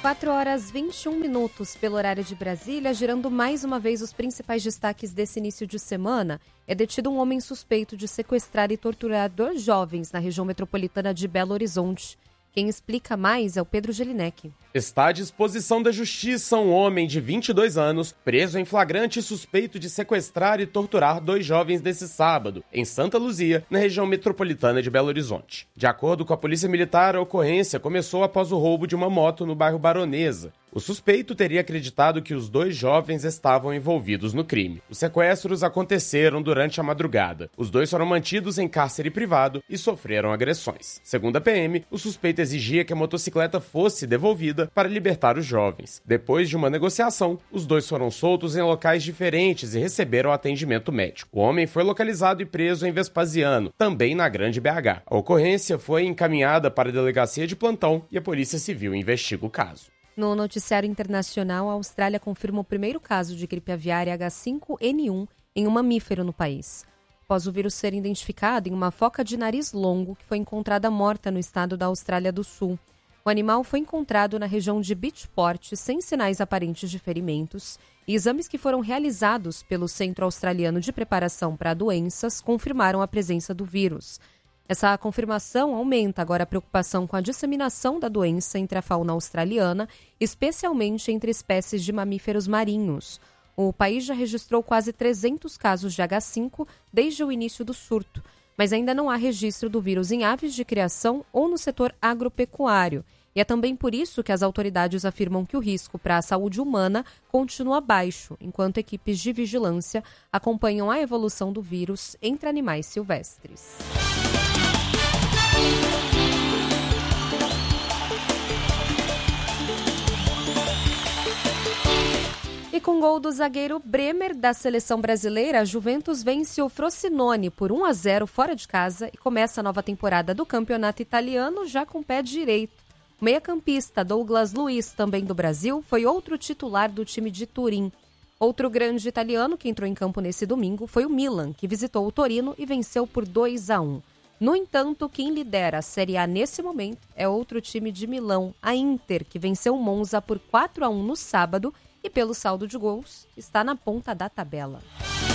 4h21 pelo horário de Brasília, girando mais uma vez os principais destaques desse início de semana. É detido um homem suspeito de sequestrar e torturar 2 jovens na região metropolitana de Belo Horizonte. Quem explica mais é o Pedro Gelinek. Está à disposição da justiça um homem de 22 anos, preso em flagrante e suspeito de sequestrar e torturar 2 jovens nesse sábado, em Santa Luzia, na região metropolitana de Belo Horizonte. De acordo com a Polícia Militar, a ocorrência começou após o roubo de uma moto no bairro Baronesa. O suspeito teria acreditado que os 2 jovens estavam envolvidos no crime. Os sequestros aconteceram durante a madrugada. Os 2 foram mantidos em cárcere privado e sofreram agressões. Segundo a PM, o suspeito exigia que a motocicleta fosse devolvida para libertar os jovens. Depois de uma negociação, os 2 foram soltos em locais diferentes e receberam atendimento médico. O homem foi localizado e preso em Vespasiano, também na Grande BH. A ocorrência foi encaminhada para a delegacia de plantão e a Polícia Civil investiga o caso. No noticiário internacional, a Austrália confirma o primeiro caso de gripe aviária H5N1 em um mamífero no país. Após o vírus ser identificado em uma foca de nariz longo que foi encontrada morta no estado da Austrália do Sul. O animal foi encontrado na região de Beachport sem sinais aparentes de ferimentos e exames que foram realizados pelo Centro Australiano de Preparação para Doenças confirmaram a presença do vírus. Essa confirmação aumenta agora a preocupação com a disseminação da doença entre a fauna australiana, especialmente entre espécies de mamíferos marinhos. O país já registrou quase 300 casos de H5 desde o início do surto, mas ainda não há registro do vírus em aves de criação ou no setor agropecuário. E é também por isso que as autoridades afirmam que o risco para a saúde humana continua baixo, enquanto equipes de vigilância acompanham a evolução do vírus entre animais silvestres. E com gol do zagueiro Bremer da seleção brasileira, a Juventus vence o Frosinone por 1-0 fora de casa e começa a nova temporada do campeonato italiano já com pé direito. O meia-campista Douglas Luiz, também do Brasil, foi outro titular do time de Turim. Outro grande italiano que entrou em campo nesse domingo foi o Milan, que visitou o Torino e venceu por 2-1. No entanto, quem lidera a Série A nesse momento é outro time de Milão, a Inter, que venceu o Monza por 4-1 no sábado e pelo saldo de gols está na ponta da tabela.